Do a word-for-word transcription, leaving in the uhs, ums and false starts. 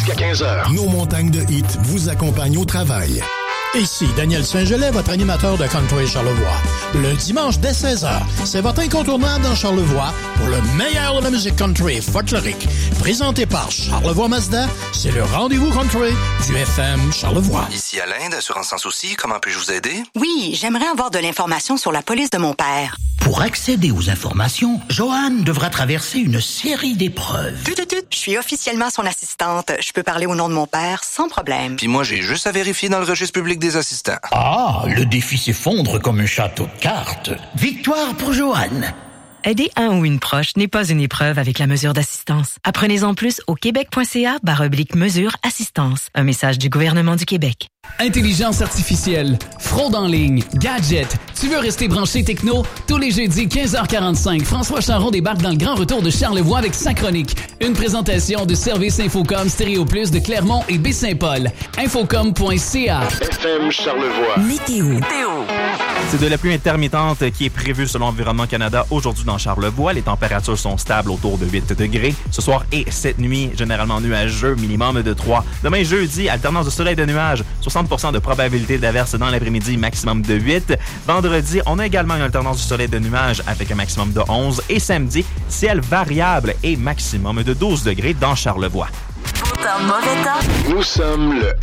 jusqu'à quinze heures. Nos montagnes de hits vous accompagnent au travail. Ici Daniel Saint-Gelais, votre animateur de Country Charlevoix. Le dimanche dès seize heures, c'est votre incontournable dans Charlevoix pour le meilleur de la musique country folklorique. Présenté par Charlevoix Mazda, c'est le rendez-vous country du F M Charlevoix. Ici Alain d'Assurance Sans Souci, comment puis-je vous aider? Oui, j'aimerais avoir de l'information sur la police de mon père. Pour accéder aux informations, Joanne devra traverser une série d'épreuves. Tut, tut, tut. Je suis officiellement son assistante. Je peux parler au nom de mon père sans problème. Puis moi, j'ai juste à vérifier dans le registre public des assistants. Ah, le défi s'effondre comme un château de cartes. Victoire pour Joanne. Aider un ou une proche n'est pas une épreuve avec la mesure d'assistance. Apprenez-en plus au québec.ca barre oblique mesure assistance. Un message du gouvernement du Québec. Intelligence artificielle, fraude en ligne, gadgets. Tu veux rester branché techno? Tous les jeudis, quinze heures quarante-cinq, François Charron débarque dans le grand retour de Charlevoix avec sa chronique. Une présentation de Service Infocom Stéréo Plus de Clermont et Baie-Saint-Paul. Infocom point c a. F M Charlevoix. Météo. Météo. C'est de la pluie intermittente qui est prévue selon Environnement Canada aujourd'hui dans Charlevoix. Les températures sont stables autour de huit degrés. Ce soir et cette nuit, généralement nuageux, minimum de trois. Demain jeudi, alternance de soleil et de nuages. soixante pour cent de probabilité d'averse dans l'après-midi, maximum de huit. Vendredi, on a également une alternance du soleil et de nuages avec un maximum de onze. Et samedi, ciel variable et maximum de douze degrés dans Charlevoix. Nous sommes le